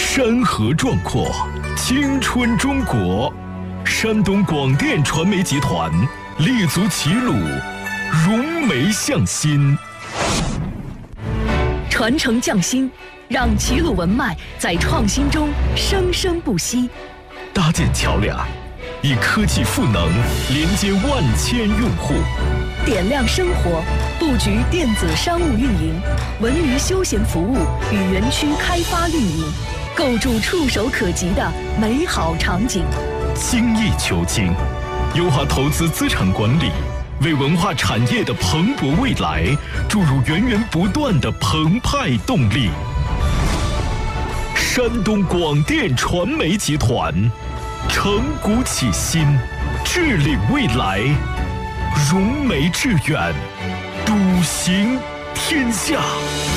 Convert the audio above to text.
山河壮阔，青春中国。山东广电传媒集团立足齐鲁，融媒向心， 传承匠心，让齐鲁文脉在创新中生生不息。 搭建桥梁，以科技赋能连接万千用户。 点亮生活，布局电子商务运营、文娱休闲服务与园区开发运营，构筑触手可及的美好场景。 精益求精，优化投资资产管理，为文化产业的蓬勃未来注入源源不断的澎湃动力。山东广电传媒集团，承古启新，致领未来，融媒致远，笃行天下。